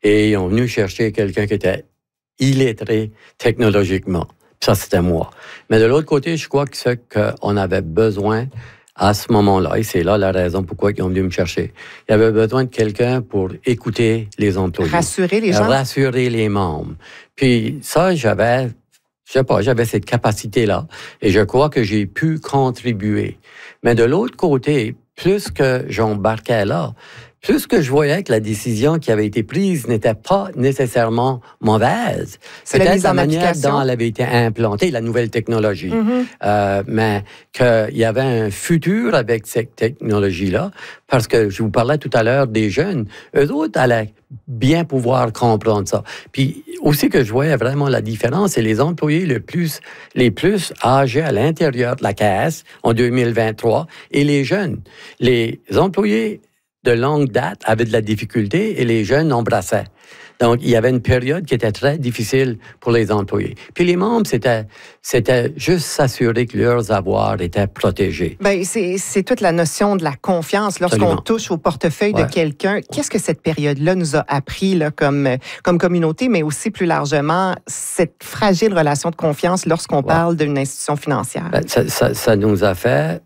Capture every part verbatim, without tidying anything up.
Et ils ont venu chercher quelqu'un qui était illettré technologiquement. Ça, c'était moi. Mais de l'autre côté, je crois que ce qu'on avait besoin à ce moment-là, et c'est là la raison pourquoi ils ont venu me chercher, il y avait besoin de quelqu'un pour écouter les employés. Rassurer les gens. Rassurer les membres. Puis ça, j'avais, je sais pas, j'avais cette capacité-là. Et je crois que j'ai pu contribuer. Mais de l'autre côté, plus que j'embarquais là, plus que je voyais que la décision qui avait été prise n'était pas nécessairement mauvaise. C'est la Peut-être mise la en manière application. dont elle avait été implantée, la nouvelle technologie. Mm-hmm. Euh, mais qu'il y avait un futur avec cette technologie-là, parce que je vous parlais tout à l'heure des jeunes, eux autres allaient bien pouvoir comprendre ça. Puis aussi que je voyais vraiment la différence, c'est les employés le plus, les plus âgés à l'intérieur de la caisse en deux mille vingt-trois et les jeunes. Les employés de longue date avaient de la difficulté et les jeunes embrassaient. Donc, il y avait une période qui était très difficile pour les employés. Puis les membres, c'était, c'était juste s'assurer que leurs avoirs étaient protégés. Bien, c'est, c'est toute la notion de la confiance lorsqu'on Absolument. touche au portefeuille Ouais. de quelqu'un. Qu'est-ce que cette période-là nous a appris là, comme, comme communauté, mais aussi plus largement, cette fragile relation de confiance lorsqu'on Ouais. parle d'une institution financière? Ben, ça, ça, ça nous a fait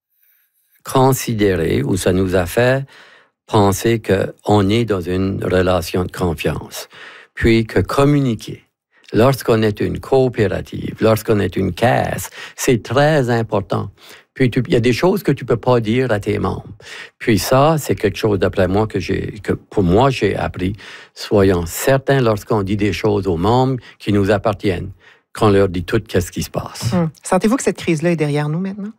considérer ou ça nous a fait penser qu'on est dans une relation de confiance. Puis que communiquer, lorsqu'on est une coopérative, lorsqu'on est une caisse, c'est très important. Puis il y a des choses que tu peux pas dire à tes membres. Puis ça, c'est quelque chose, d'après moi, que j'ai, que pour moi, j'ai appris. Soyons certains lorsqu'on dit des choses aux membres qui nous appartiennent, qu'on leur dit tout qu'est-ce qui se passe. Hum. Sentez-vous que cette crise-là est derrière nous maintenant?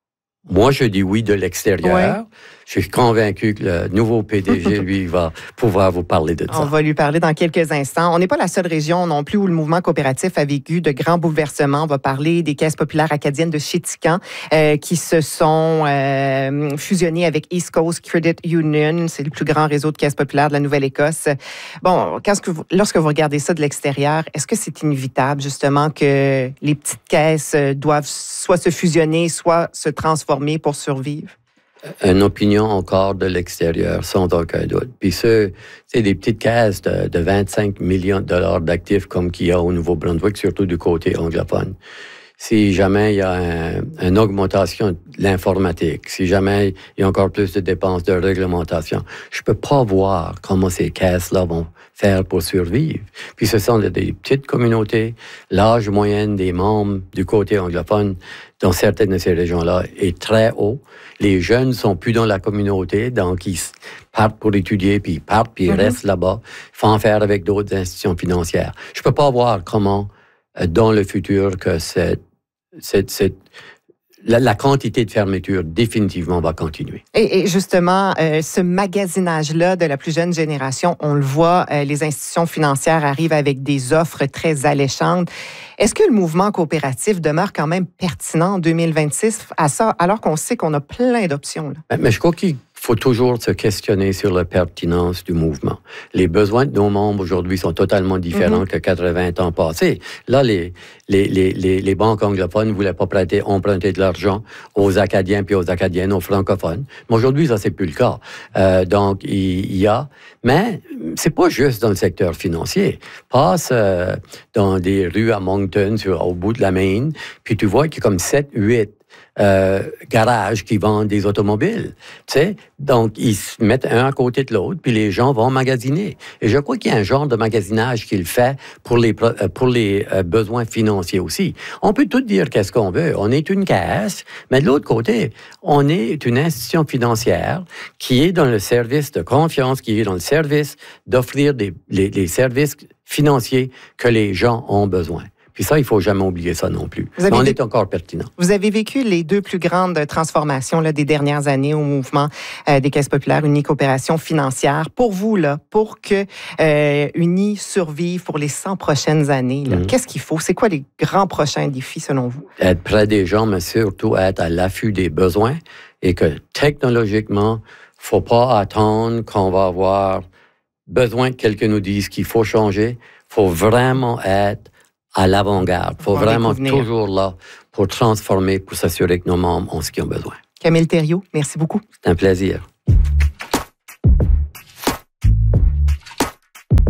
Moi, je dis oui de l'extérieur. Ouais. Je suis convaincu que le nouveau P D G, lui, va pouvoir vous parler de ça. On va lui parler dans quelques instants. On n'est pas la seule région non plus où le mouvement coopératif a vécu de grands bouleversements. On va parler des caisses populaires acadiennes de Chéticamp euh, qui se sont euh, fusionnées avec East Coast Credit Union. C'est le plus grand réseau de caisses populaires de la Nouvelle-Écosse. Bon, qu'est-ce que vous, lorsque vous regardez ça de l'extérieur, est-ce que c'est inévitable justement que les petites caisses doivent soit se fusionner, soit se transformer pour survivre? Une opinion encore de l'extérieur, sans aucun doute. Puis ce, c'est des petites caisses de, de vingt-cinq millions de dollars d'actifs comme qu'il y a au Nouveau-Brunswick, surtout du côté anglophone. Si jamais il y a un, une augmentation de l'informatique, si jamais il y a encore plus de dépenses de réglementation, je peux pas voir comment ces caisses-là vont faire pour survivre. Puis ce sont des petites communautés, l'âge moyen des membres du côté anglophone dans certaines de ces régions-là est très haut. Les jeunes sont plus dans la communauté, donc ils partent pour étudier, puis ils partent, puis ils mm-hmm. restent là-bas, font affaire avec d'autres institutions financières. Je peux pas voir comment, dans le futur, que cette Cette, cette, la, la quantité de fermeture définitivement va continuer. Et, et justement, euh, ce magasinage-là de la plus jeune génération, on le voit, euh, les institutions financières arrivent avec des offres très alléchantes. Est-ce que le mouvement coopératif demeure quand même pertinent en deux mille vingt-six, à ça, alors qu'on sait qu'on a plein d'options? Là? Mais, mais je crois qu'il faut toujours se questionner sur la pertinence du mouvement. Les besoins de nos membres aujourd'hui sont totalement différents mm-hmm. que quatre-vingts ans passés. Là, les, les, les, les, les banques anglophones ne voulaient pas prêter, emprunter de l'argent aux Acadiens puis aux Acadiennes, aux francophones. Mais aujourd'hui, ça, c'est plus le cas. Euh, donc, il y a... Mais c'est pas juste dans le secteur financier. Passe euh, dans des rues à Moncton, sur, au bout de la Main, puis tu vois qu'il y a comme sept, huit Euh, garages qui vendent des automobiles, tu sais. Donc, ils se mettent un à côté de l'autre, puis les gens vont magasiner. Et je crois qu'il y a un genre de magasinage qu'il fait pour les, pour les euh, besoins financiers aussi. On peut tout dire qu'est-ce qu'on veut. On est une caisse, mais de l'autre côté, on est une institution financière qui est dans le service de confiance, qui est dans le service d'offrir des, les, les services financiers que les gens ont besoin. Puis ça, il ne faut jamais oublier ça non plus. Mais on est encore pertinent. Vous avez vécu les deux plus grandes transformations là, des dernières années au mouvement euh, des caisses populaires, Uni Coopération financière. Pour vous, là, pour que euh, Uni survive pour les cent prochaines années, là, mm-hmm. qu'est-ce qu'il faut? C'est quoi les grands prochains défis selon vous? Être près des gens, mais surtout être à l'affût des besoins et que technologiquement, il ne faut pas attendre qu'on va avoir besoin que quelqu'un nous dise qu'il faut changer. Il faut vraiment être à l'avant-garde. Il faut vraiment être toujours là pour transformer, pour s'assurer que nos membres ont ce qu'ils ont besoin. Camille Thériault, merci beaucoup. C'est un plaisir.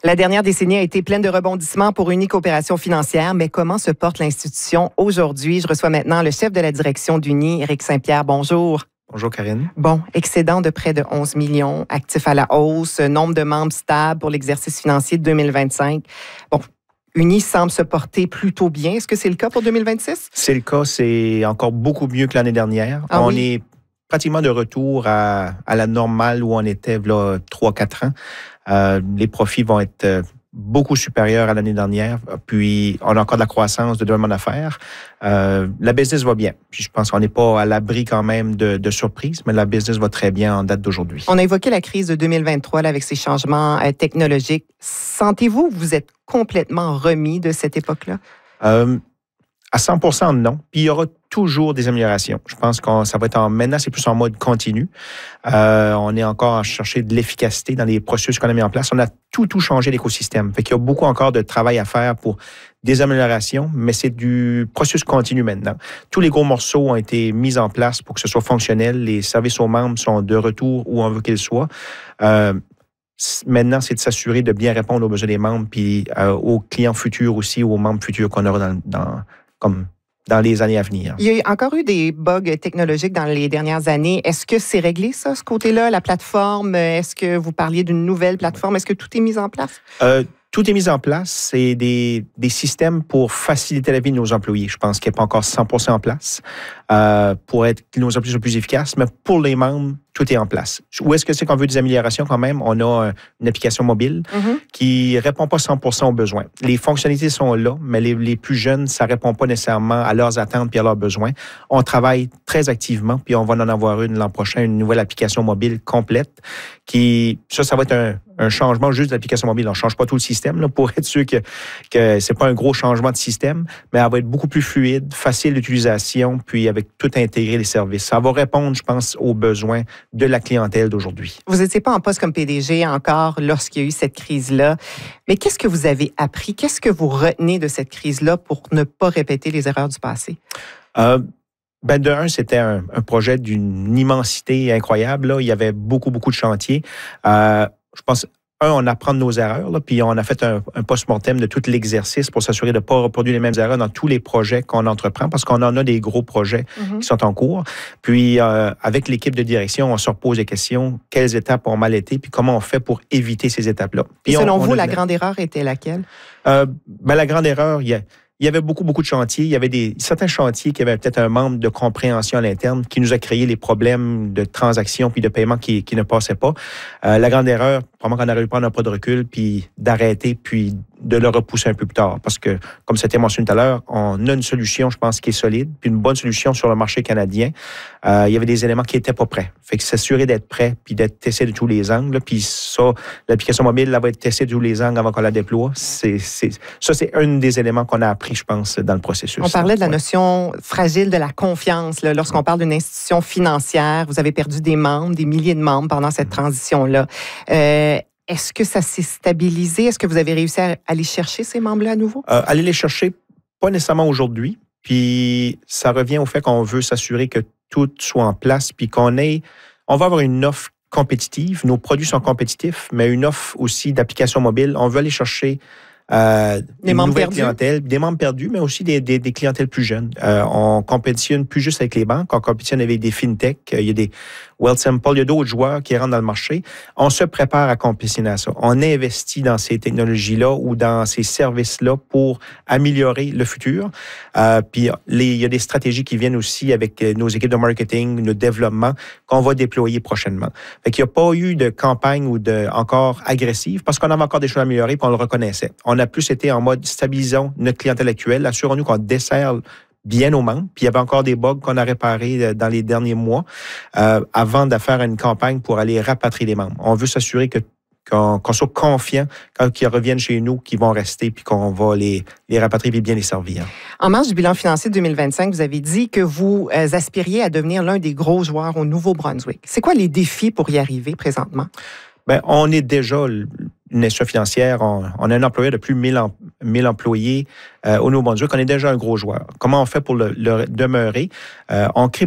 La dernière décennie a été pleine de rebondissements pour Uni Coopération financière, mais comment se porte l'institution aujourd'hui? Je reçois maintenant le chef de la direction d'Uni, Éric Saint-Pierre. Bonjour. Bonjour, Karine. Bon, excédent de près de onze millions, actifs à la hausse, nombre de membres stables pour l'exercice financier de deux mille vingt-cinq. Bon, Uni semble se porter plutôt bien. Est-ce que c'est le cas pour deux mille vingt-six? C'est le cas. C'est encore beaucoup mieux que l'année dernière. Ah, on oui? est pratiquement de retour à, à la normale où on était là trois quatre ans. Euh, les profits vont être beaucoup supérieurs à l'année dernière. Puis, on a encore de la croissance de développement d'affaires. Euh, la business va bien. Puis, je pense qu'on n'est pas à l'abri quand même de, de surprises, mais la business va très bien en date d'aujourd'hui. On a évoqué la crise de deux mille vingt-trois là, avec ces changements euh, technologiques. Sentez-vous que vous êtes complètement remis de cette époque-là? Euh, à cent pour cent, non. Puis, il y aura toujours des améliorations. Je pense que ça va être en... Maintenant, c'est plus en mode continu. Euh, on est encore à chercher de l'efficacité dans les processus qu'on a mis en place. On a tout, tout changé l'écosystème. Fait qu'il y a beaucoup encore de travail à faire pour des améliorations, mais c'est du processus continu maintenant. Tous les gros morceaux ont été mis en place pour que ce soit fonctionnel. Les services aux membres sont de retour où on veut qu'ils soient. Euh, Maintenant, c'est de s'assurer de bien répondre aux besoins des membres, puis euh, aux clients futurs aussi, aux membres futurs qu'on aura dans, dans, comme dans les années à venir. Il y a encore eu des bugs technologiques dans les dernières années. Est-ce que c'est réglé, ça, ce côté-là, la plateforme? Est-ce que vous parliez d'une nouvelle plateforme? Est-ce que tout est mis en place? Euh, Tout est mis en place. C'est des, des systèmes pour faciliter la vie de nos employés. Je pense qu'il n'est pas encore cent pour cent en place euh, pour être que nos employés soient plus efficaces, mais pour les membres, tout est en place. Où est-ce que c'est qu'on veut des améliorations quand même? On a une application mobile mm-hmm. qui ne répond pas cent pour cent aux besoins. Les fonctionnalités sont là, mais les, les plus jeunes, ça ne répond pas nécessairement à leurs attentes et à leurs besoins. On travaille très activement, puis on va en avoir une l'an prochain, une nouvelle application mobile complète qui, ça, ça va être un, un changement juste de l'application mobile. On ne change pas tout le système là, pour être sûr que, que ce n'est pas un gros changement de système, mais elle va être beaucoup plus fluide, facile d'utilisation, puis avec tout intégré les services. Ça va répondre, je pense, aux besoins de la clientèle d'aujourd'hui. Vous n'étiez pas en poste comme P D G encore lorsqu'il y a eu cette crise-là. Mais qu'est-ce que vous avez appris? Qu'est-ce que vous retenez de cette crise-là pour ne pas répéter les erreurs du passé? Euh, ben de un, c'était un, un projet d'une immensité incroyable. Là. Il y avait beaucoup, beaucoup de chantiers. Euh, je pense... Un, on apprend de nos erreurs, là, puis on a fait un, un post-mortem de tout l'exercice pour s'assurer de ne pas reproduire les mêmes erreurs dans tous les projets qu'on entreprend, parce qu'on en a des gros projets mm-hmm. qui sont en cours. Puis, euh, avec l'équipe de direction, on se repose des questions. Quelles étapes ont mal été, puis comment on fait pour éviter ces étapes-là? Puis Et selon on, on vous, a... la grande erreur était laquelle? Euh, ben, la grande erreur, il y a... Il y avait beaucoup, beaucoup de chantiers. Il y avait des, certains chantiers qui avaient peut-être un manque de compréhension à l'interne qui nous a créé les problèmes de transactions puis de paiement qui, qui ne passaient pas. Euh, la grande erreur, probablement qu'on aurait dû prendre un pas de recul puis d'arrêter puis de le repousser un peu plus tard. Parce que, comme c'était mentionné tout à l'heure, on a une solution, je pense, qui est solide, puis une bonne solution sur le marché canadien. Euh, il y avait des éléments qui n'étaient pas prêts. Fait que s'assurer d'être prêt puis d'être testé de tous les angles. Puis ça, l'application mobile, là, va être testée de tous les angles avant qu'on la déploie. C'est, c'est, ça, c'est un des éléments qu'on a appris, je pense, dans le processus. On parlait de la ouais. notion fragile de la confiance. Là, lorsqu'on parle d'une institution financière, vous avez perdu des membres, des milliers de membres pendant cette transition-là. Euh, Est-ce que ça s'est stabilisé? Est-ce que vous avez réussi à aller chercher ces membres-là à nouveau? Euh, aller les chercher, pas nécessairement aujourd'hui. Puis ça revient au fait qu'on veut s'assurer que tout soit en place, puis qu'on ait... On va avoir une offre compétitive. Nos produits sont compétitifs, mais une offre aussi d'application mobile. On veut aller chercher... Euh, des une membres nouvelle perdus. clientèle, des membres perdus, mais aussi des, des, des clientèles plus jeunes. Euh, on compétitionne plus juste avec les banques, on compétitionne avec des fintechs, il y a des Wealthsimple, il y a d'autres joueurs qui rentrent dans le marché. On se prépare à compétitionner à ça. On investit dans ces technologies-là ou dans ces services-là pour améliorer le futur. Euh, puis les, il y a des stratégies qui viennent aussi avec nos équipes de marketing, de développement qu'on va déployer prochainement. Fait qu'il n'y a pas eu de campagne ou de encore agressive parce qu'on avait encore des choses à améliorer et on le reconnaissait. On a plus été en mode stabilisons notre clientèle actuelle, assurons-nous qu'on dessert bien nos membres. Puis il y avait encore des bugs qu'on a réparés dans les derniers mois euh, avant de faire une campagne pour aller rapatrier les membres. On veut s'assurer que qu'on, qu'on soit confiant quand ils reviennent chez nous, qu'ils vont rester puis qu'on va les, les rapatrier et bien les servir. En marge du bilan financier deux mille vingt-cinq, vous avez dit que vous euh, aspiriez à devenir l'un des gros joueurs au Nouveau-Brunswick. C'est quoi les défis pour y arriver présentement? Bien, on est déjà une institution financière. On, on a un employeur de plus de mille, em, mille employés euh, au Nouveau-Brunswick. On est déjà un gros joueur. Comment on fait pour le, le demeurer? Euh, on crée